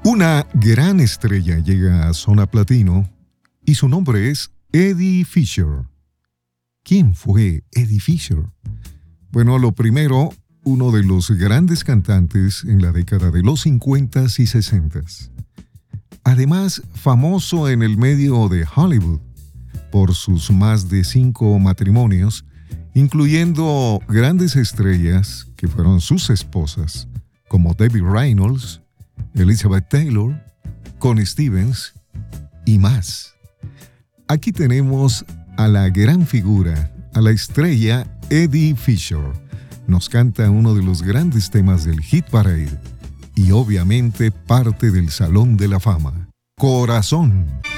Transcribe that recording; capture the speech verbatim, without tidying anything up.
Una gran estrella llega a Zona Platino y su nombre es Eddie Fisher. ¿Quién fue Eddie Fisher? Bueno, lo primero, uno de los grandes cantantes en la década de los cincuenta y sesenta. Además, famoso en el medio de Hollywood por sus más de cinco matrimonios, incluyendo grandes estrellas que fueron sus esposas, como Debbie Reynolds, Elizabeth Taylor, Connie Stevens y más. Aquí tenemos a la gran figura, a la estrella Eddie Fisher. Nos canta uno de los grandes temas del Hit Parade y obviamente parte del Salón de la Fama. Corazón.